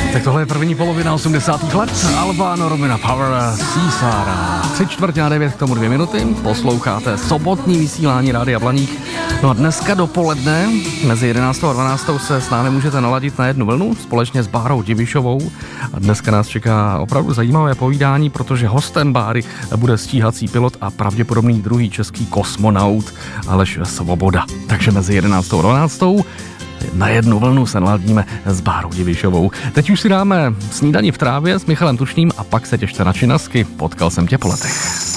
Tak tohle je první polovina 80. let. Albano, Romina Power, Caesara. 8:45 k tomu 2 minuty. Posloucháte sobotní vysílání Rádia Blaník. No a dneska dopoledne mezi 11. a 12. se s námi můžete naladit na jednu vlnu společně s Bárou Divišovou. A dneska nás čeká opravdu zajímavé povídání, protože hostem Báry bude stíhací pilot a pravděpodobný druhý český kosmonaut Aleš Svoboda. Takže mezi 11. a 12. na jednu vlnu se naladíme s Bárou Divišovou. Teď už si dáme snídani v trávě s Michalem Tučným a pak se těšte na činasky. Potkal jsem tě po letech.